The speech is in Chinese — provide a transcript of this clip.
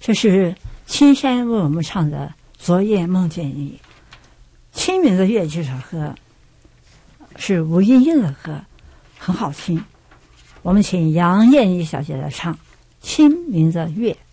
这是青山为我们唱的《昨夜梦见你》。清明的月这首歌是吴莺莺的歌，很好听。我们请杨燕妮小姐来唱《清明的月》。